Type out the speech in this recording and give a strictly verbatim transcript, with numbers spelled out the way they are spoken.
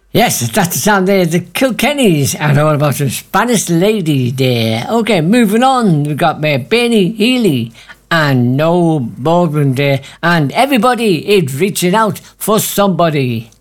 Yes, that's the sound there. The Kilkennys and all about the Spanish lady there. Okay, moving on. We've got uh, Benny Healy and No Baldwin there. And everybody is reaching out for somebody.